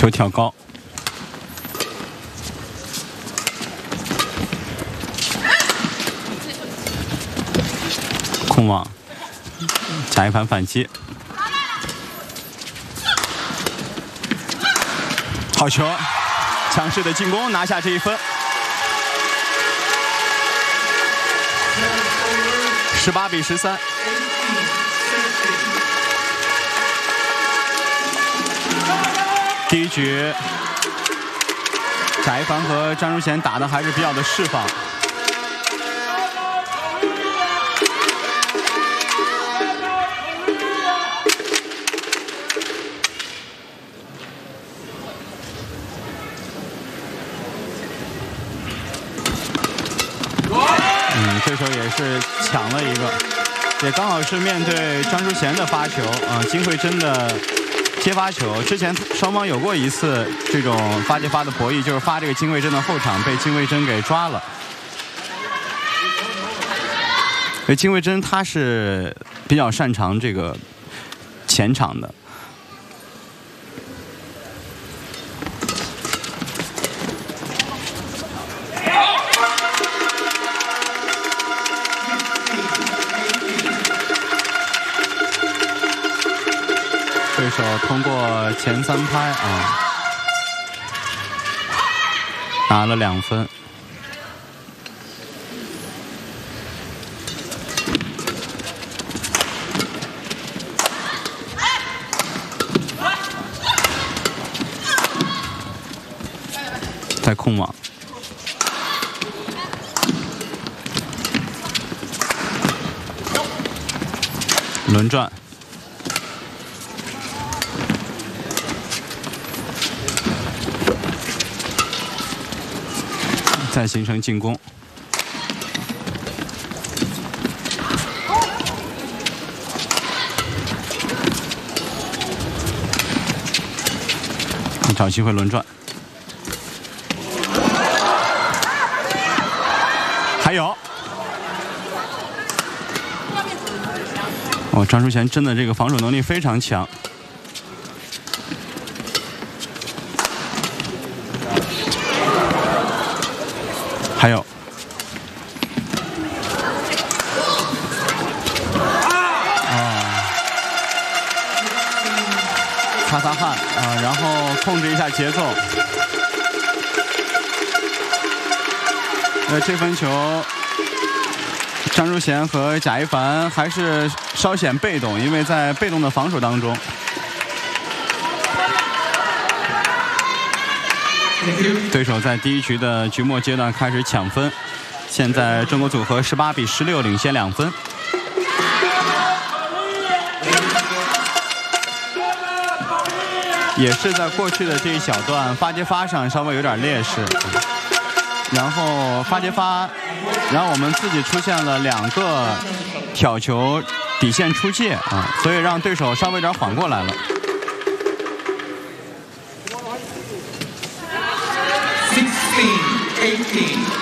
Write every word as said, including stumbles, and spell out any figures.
球挑高，空网，贾一凡反击，好球，强势的进攻拿下这一分，十八比十三。第一局，贾一凡和张淑贤打的还是比较的释放。嗯，对手也是抢了一个，也刚好是面对张淑贤的发球啊，金惠珍的接发球。之前双方有过一次这种发接发的博弈，就是发这个金惠珍的后场被金惠珍给抓了。因为金惠珍她是比较擅长这个前场的。对手通过前三拍啊，拿了两分。在空网，轮转。再形成进攻，找机会轮转，还有，哦，张淑贤真的这个防守能力非常强。还有，啊，擦擦汗啊，然后控制一下节奏。呃，这分球，张淑贤和贾一凡还是稍显被动，因为在被动的防守当中。对手在第一局的局末阶段开始抢分，现在中国组合十八比十六领先两分。也是在过去的这一小段发接发上稍微有点劣势，然后发接发，然后我们自己出现了两个挑球底线出界啊，所以让对手稍微有点缓过来了。 sixteen eighteen